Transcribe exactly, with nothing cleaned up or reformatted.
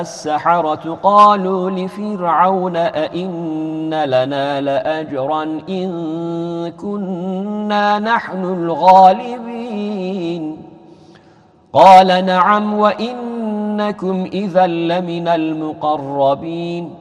السحرة قالوا لفرعون أئن لنا لأجرا إن كنا نحن الغالبين قال نعم وإنكم إذا لمن المقربين